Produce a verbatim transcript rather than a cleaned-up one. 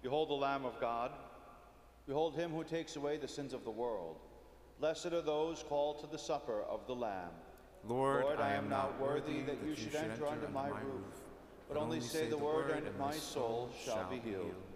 Behold the Lamb of God. Behold him who takes away the sins of the world. Blessed are those called to the supper of the Lamb. Lord, Lord, I am not worthy that you should enter under my roof, but only say the word, and my soul shall be healed.